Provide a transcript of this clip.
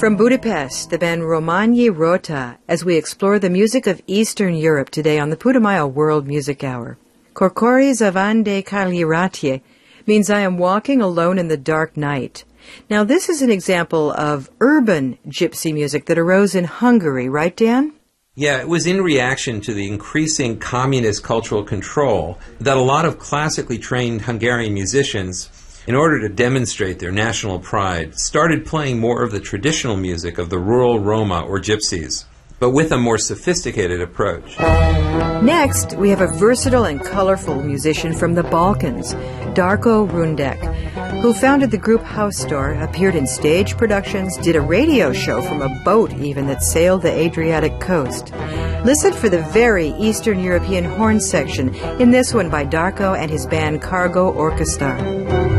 From Budapest, the band Rományi Rota, as we explore the music of Eastern Europe today on the Putumayo World Music Hour. Corcori Zavande Kaliratie means I am walking alone in the dark night. Now, this is an example of urban gypsy music that arose in Hungary, right, Dan? Yeah, it was in reaction to the increasing communist cultural control that a lot of classically trained Hungarian musicians, in order to demonstrate their national pride, started playing more of the traditional music of the rural Roma or gypsies, but with a more sophisticated approach. Next, we have a versatile and colorful musician from the Balkans, Darko Rundek, who founded the group House Store, appeared in stage productions, did a radio show from a boat even that sailed the Adriatic coast. Listen for the very Eastern European horn section in this one by Darko and his band Cargo Orchestra.